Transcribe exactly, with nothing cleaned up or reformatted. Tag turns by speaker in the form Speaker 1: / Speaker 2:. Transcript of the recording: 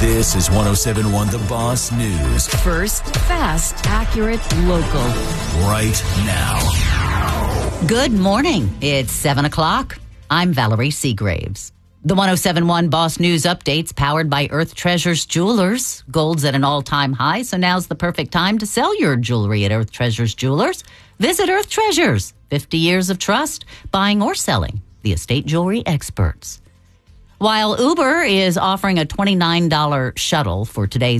Speaker 1: This is one oh seven point one The Boss News.
Speaker 2: First, fast, accurate, local.
Speaker 1: Right now.
Speaker 2: Good morning. It's seven o'clock. I'm Valerie Seagraves. The one oh seven point one Boss News updates powered by Earth Treasures Jewelers. Gold's at an all-time high, so now's the perfect time to sell your jewelry at Earth Treasures Jewelers. Visit Earth Treasures. fifty years of trust, buying or selling. The estate jewelry experts. While Uber is offering a twenty-nine dollars shuttle for today's